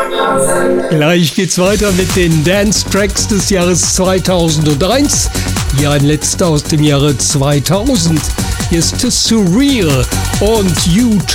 Gleich geht's weiter mit den Dance-Tracks des Jahres 2001. Hier ein letzter aus dem Jahre 2000. Hier ist Surreal und You